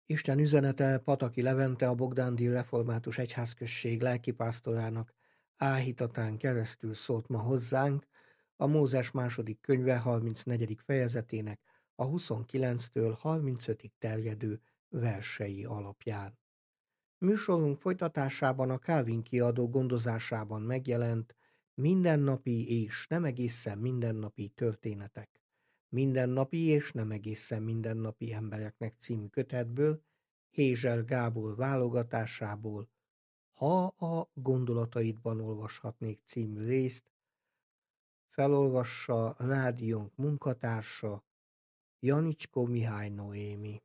Isten üzenete Pataki Levente, a Bogdándi Református Egyházközség lelkipásztorának áhítatán keresztül szólt ma hozzánk a Mózes második könyve 34. fejezetének a 29-től 35-ig terjedő versei alapján. Műsorunk folytatásában a Calvin kiadó gondozásában megjelent Mindennapi és nem egészen mindennapi történetek, Mindennapi és nem egészen mindennapi embereknek című kötetből, Hézser Gábor válogatásából Ha a gondolataidban olvashatnék című részt felolvassa rádiónk munkatársa, Janicskó Mihály Noémi.